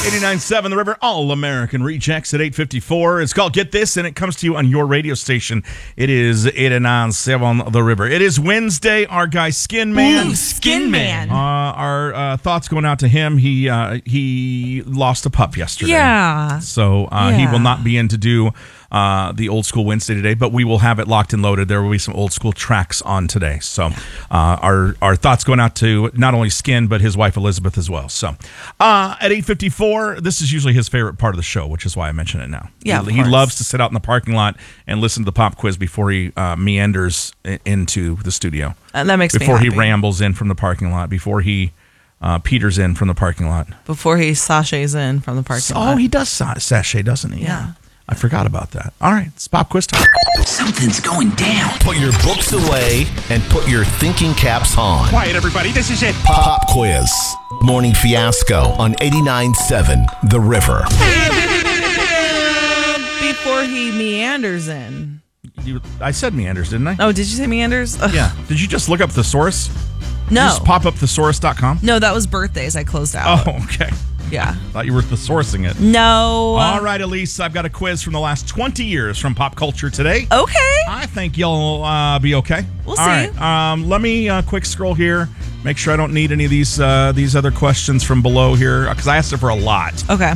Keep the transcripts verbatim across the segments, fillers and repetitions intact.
eighty-nine point seven The River, All-American Rejects at eight fifty-four. It's called Get This, and it comes to you on your radio station. It is eighty-nine point seven The River. It is Wednesday. Our guy, Skin Man. Ooh, Skin Man. Uh, our uh, thoughts going out to him. He uh, he lost a pup yesterday. Yeah. So uh, yeah. he will not be in to do uh, the Old School Wednesday today, but we will have it locked and loaded. There will be some old school tracks on today. So uh, our, our thoughts going out to not only Skin, but his wife, Elizabeth, as well. So uh, at eight fifty-four, this is usually his favorite part of the show, which is why I mention it now. Yeah, He, he loves to sit out in the parking lot and listen to the pop quiz before he uh, meanders i- into the studio. And that makes Before me he happy. rambles in from the parking lot, before he uh, peters in from the parking lot. Before he sachets in from the parking Oh, lot. he does sa- sachet, doesn't he? Yeah. I forgot about that. All right, it's pop quiz time. Something's going down. Put your books away and put your thinking caps on. Quiet, everybody. This is it. Pop Quiz. Morning Fiasco on eighty-nine point seven The River. Before he meanders in. You, I said meanders, didn't I? Oh, did you say meanders? Ugh. Yeah. Did you just look up thesaurus? No. Just pop up thesaurus dot com? No, that was birthdays. I closed out. Oh, okay. Yeah. Thought you were thesaurusing it. No. All right, Elise, I've got a quiz from the last twenty years from pop culture today. Okay. I think you'll uh, be okay. We'll All see. right. Um, let me uh, quick scroll here. Make sure I don't need any of these uh, these other questions from below here because I asked it for a lot. Okay.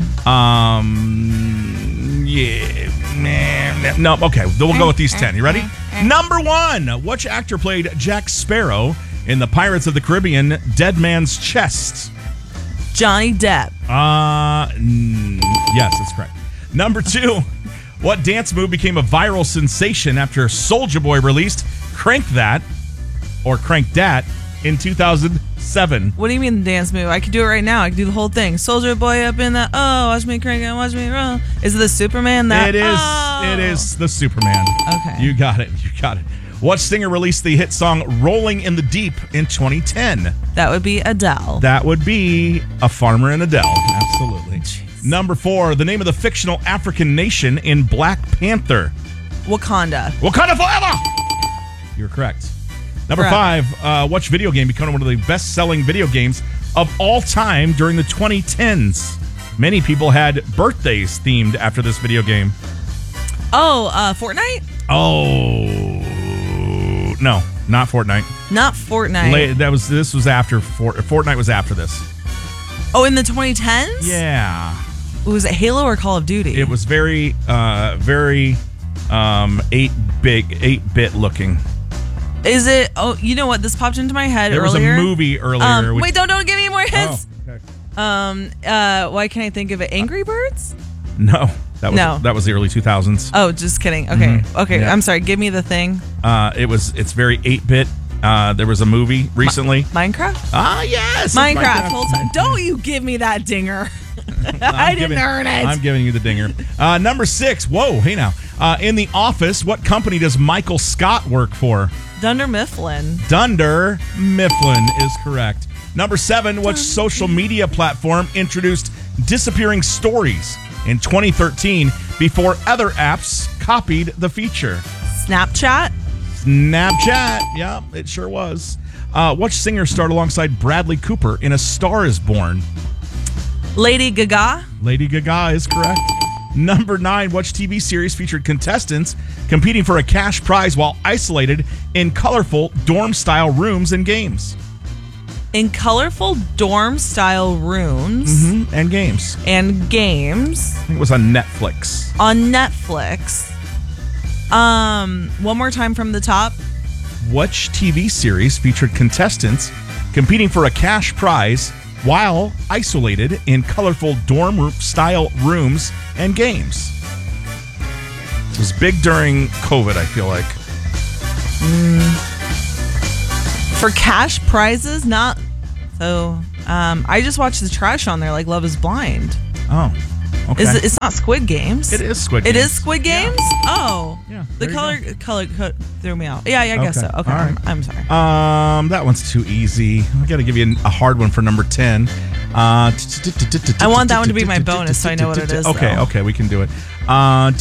Um. Yeah. Nah, nah, no. Okay. We'll go with these ten. You ready? Number one. Which actor played Jack Sparrow in the Pirates of the Caribbean Dead Man's Chest? Johnny Depp. Uh. mm, yes, that's correct. Number two. What dance move became a viral sensation after Soulja Boy released "Crank That" or "Crank Dat" in two thousand seven? What do you mean the dance move? I could do it right now. I could do the whole thing. Soldier Boy up in the oh, watch me crank and watch me roll. Is it the Superman? That It is. Oh. It is the Superman. Okay. You got it. You got it. What singer released the hit song "Rolling in the Deep" in twenty ten? That would be Adele. That would be a Farmer and Adele. Absolutely. Number four. The name of the fictional African nation in Black Panther. Wakanda. Wakanda forever. You're correct. Number Correct. five. Uh, which video game became one of the best-selling video games of all time during the twenty tens? Many people had birthdays themed after this video game. Oh, uh, Fortnite? Oh no, not Fortnite. Not Fortnite. La- that was this was after Fort- Fortnite was after this. Oh, in the twenty tens? Yeah, Was it Halo or Call of Duty? it was very, uh, very um, eight big, eight bit looking. Is it? Oh, you know what? This popped into my head There earlier. was a movie earlier. Um, with- wait, don't don't give me more hints. Oh, okay. Um, uh, why can't I think of it? Angry Birds? No, that was No. that was the early two thousands. Oh, just kidding. Okay, okay. Yeah. I'm sorry. Give me the thing. Uh, it was it's very eight bit. Uh, there was a movie recently. Minecraft. Ah, yes, it's Minecraft. Whole time. Don't you give me that dinger. I didn't giving- earn it. I'm giving you the dinger. Uh, number six. Whoa, hey now. Uh, in The Office, what company does Michael Scott work for? Dunder Mifflin. Dunder Mifflin is correct. Number seven. Which social media platform introduced disappearing stories in twenty thirteen before other apps copied the feature? Snapchat. Snapchat. Yeah, it sure was. Uh, which singer starred alongside Bradley Cooper in A Star Is Born? Lady Gaga. Lady Gaga is correct. Number nine. Which T V series featured contestants competing for a cash prize while isolated in colorful dorm-style rooms and games? In colorful dorm-style rooms Mm-hmm. And games. and games I think it was on Netflix. on Netflix. Um, one more time from the top. Which T V series featured contestants competing for a cash prize while isolated in colorful dorm-style rooms and games? It was big during COVID, I feel like. For cash prizes, not so. Um, I just watched the trash on there, like Love Is Blind. Oh, okay. Is it? It's not Squid Games. It is Squid It Games. is Squid Games. Oh, Yeah, The there you color, color, co- threw me out. Yeah, yeah, I guess Okay, so. Okay, all I'm, right. I'm sorry. Um, that one's too easy. I got to give you a hard one for number ten. Uh, I want that one to be my bonus, so I know what it is, Okay, though. okay, we can do it. Uh,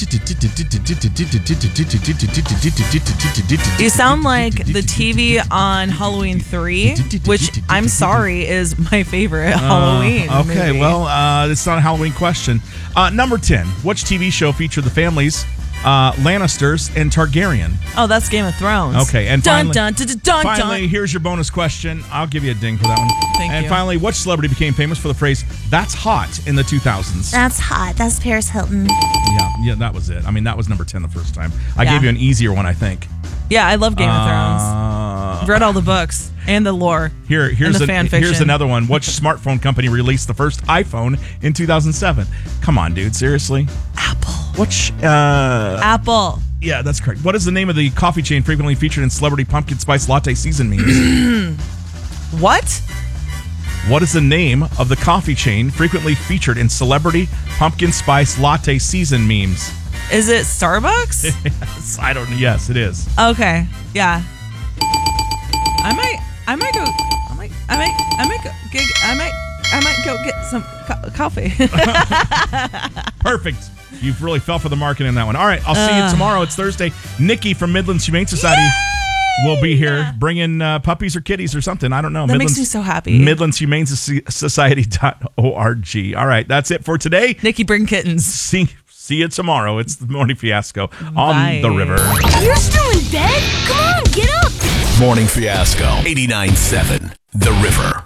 You sound like the T V on Halloween three, which I'm sorry is my favorite Halloween Uh, okay, movie. well, uh, it's not a Halloween question. Uh, number ten. Which T V show featured the families uh, Lannisters and Targaryen? Oh, that's Game of Thrones. Okay, and dun, finally, dun, dun, dun, dun, finally, dun. here's your bonus question. I'll give you a ding for that one. Thank and you. finally, which celebrity became famous for the phrase "That's hot" in the two thousands? That's hot. That's Paris Hilton. Yeah, yeah, that was it. I mean, that was number ten the first time. I Yeah. gave you an easier one, I think. Yeah, I love Game of Thrones. Uh, I've read all the books and the lore. Here, here's and the a, fan here's fiction. another one. Which smartphone company released the first iPhone in two thousand seven? Come on, dude, seriously? Apple. Which? Uh, Apple. yeah, that's correct. What is the name of the coffee chain frequently featured in celebrity pumpkin spice latte season memes? What? What is the name of the coffee chain frequently featured in celebrity pumpkin spice latte season memes? Is it Starbucks? Yes, I don't know. Yes, it is. Okay. Yeah. I might. I might go. I might. I might. I might go. Get, I might. I might go get some co- coffee. Perfect. You've really fell for the market in that one. All right, I'll see Uh. you tomorrow. It's Thursday. Nikki from Midlands Humane Society will be here bringing uh, puppies or kitties or something. I don't know. That makes me so happy. Midlands Humane Society dot org. All right, that's it for today. Nikki, bring kittens. See, see you tomorrow. It's the Morning Fiasco on Bye. the river. You're still in bed? Come on, get up. Morning Fiasco. eighty-nine seven The River.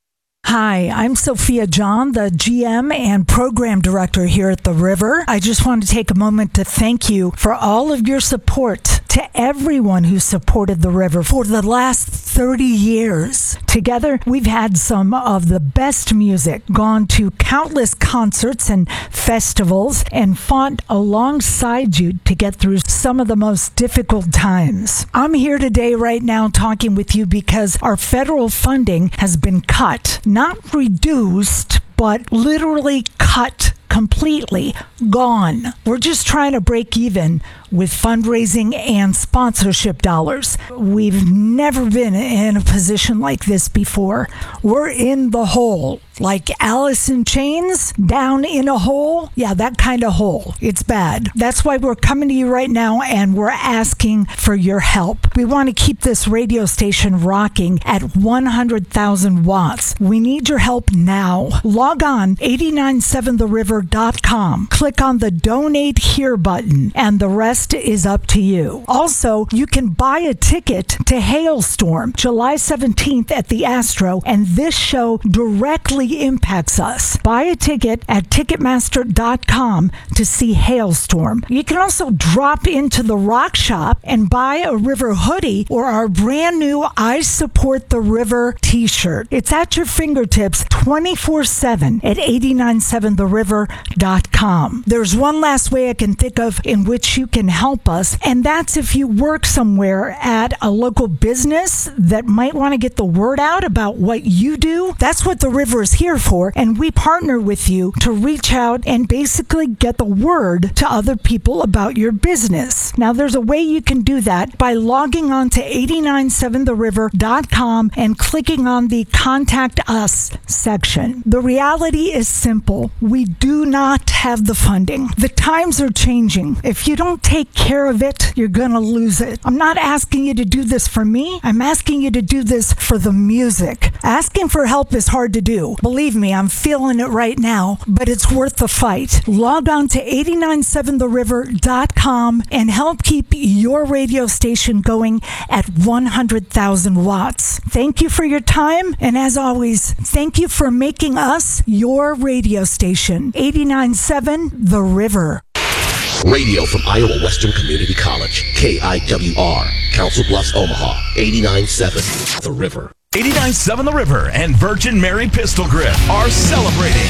Hi, I'm Sophia John, the G M and Program Director here at The River. I just want to take a moment to thank you for all of your support to everyone who supported The River for the last thirty years. Together, we've had some of the best music, gone to countless concerts and festivals, and fought alongside you to get through some of the most difficult times. I'm here today right now talking with you because our federal funding has been cut. Not reduced, but literally cut completely, gone. We're just trying to break even with fundraising and sponsorship dollars. We've never been in a position like this before. We're in the hole. Like Alice in Chains, down in a hole. Yeah, that kind of hole. It's bad. That's why we're coming to you right now and we're asking for your help. We want to keep this radio station rocking at one hundred thousand watts. We need your help now. Log on eight nine seven the river dot com. Click on the Donate Here button and the rest is up to you. Also, you can buy a ticket to Hailstorm July seventeenth at the Astro, and this show directly impacts us. Buy a ticket at ticketmaster dot com to see Hailstorm. You can also drop into the Rock Shop and buy a River hoodie or our brand new I Support the River t-shirt. It's at your fingertips twenty-four seven at eight nine seven the river dot com. There's one last way I can think of in which you can help us, and that's if you work somewhere at a local business that might want to get the word out about what you do. That's what the River is here for, and we partner with you to reach out and basically get the word to other people about your business. Now, there's a way you can do that by logging on to eight nine seven the river dot com and clicking on the Contact Us section. The reality is simple. We do not have the funding. The times are changing. If you don't take care of it, you're going to lose it. I'm not asking you to do this for me. I'm asking you to do this for the music. Asking for help is hard to do. Believe me, I'm feeling it right now, but it's worth the fight. Log on to eight nine seven the river dot com and help keep your radio station going at one hundred thousand watts. Thank you for your time, and as always, thank you for making us your radio station. eight nine seven The River. Radio from Iowa Western Community College, K I W R, Council Bluffs, Omaha, eighty-nine point seven The River. eighty-nine point seven The River and Virgin Mary Pistol Grip are celebrating.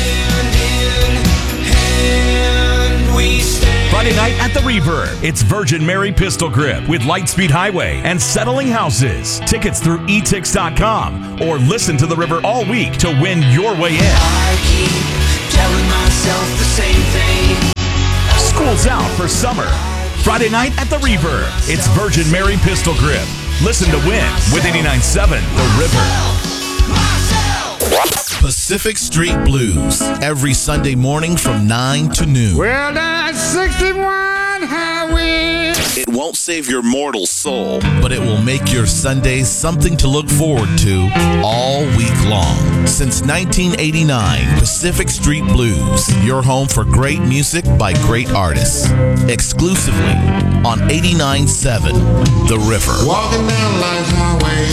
Friday night at the Reverb, it's Virgin Mary Pistol Grip with Lightspeed Highway and Settling Houses. Tickets through e tix dot com or listen to the River all week to win your way in. I keep telling myself the same thing. School's out for summer. Friday night at the Reverb, it's Virgin Mary Pistol Grip. Listen to win with eighty-nine point seven The River. Myself. Pacific Street Blues, every Sunday morning from nine to noon. Well, that's sixty-one highway. It won't save your mortal soul, but it will make your Sundays something to look forward to all week long. Since nineteen eighty-nine, Pacific Street Blues, your home for great music by great artists. Exclusively on eighty-nine point seven The River. Walking down Life's Highway.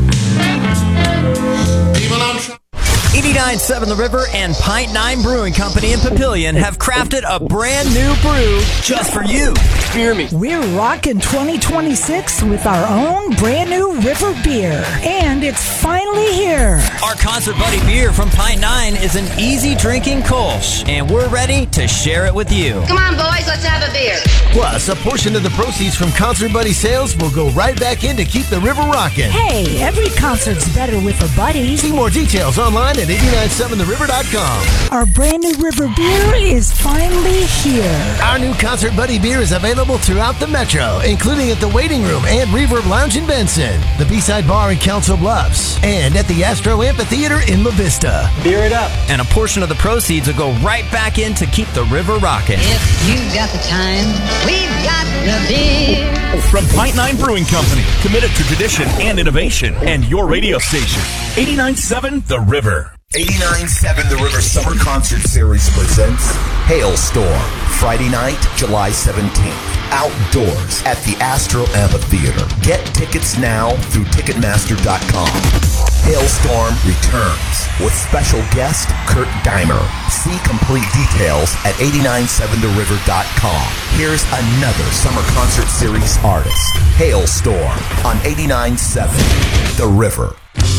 People I'm trying. eighty-nine point seven The River and Pint Nine Brewing Company in Papillion have crafted a brand new brew just for you. Hear me. We're rocking twenty twenty-six with our own brand new River beer. And it's finally here. Our Concert Buddy beer from Pint Nine is an easy drinking Kolsch, and we're ready to share it with you. Come on, boys, let's have a beer. Plus, a portion of the proceeds from Concert Buddy sales will go right back in to keep the river rocking. Hey, every concert's better with a buddy. See more details online at eighty-nine seven the river dot com. Our brand new River beer is finally here. Our new Concert Buddy beer is available throughout the metro, including at the Waiting Room and Reverb Lounge in Benson, the B-Side Bar in Council Bluffs, and at the Astro Amphitheater in La Vista. Beer it up. And a portion of the proceeds will go right back in to keep the river rocking. If you've got the time, we've got the beer. From Pint Nine Brewing Company, committed to tradition and innovation, and your radio station, eighty-nine point seven The River. eighty-nine point seven The River Summer Concert Series presents Hailstorm, Friday night, July seventeenth. Outdoors at the Astro Amphitheater. Get tickets now through Ticketmaster dot com. Hailstorm returns with special guest Kurt Dimer. See complete details at eighty-nine seven the river dot com. Here's another Summer Concert Series artist. Hailstorm on eighty-nine point seven The River.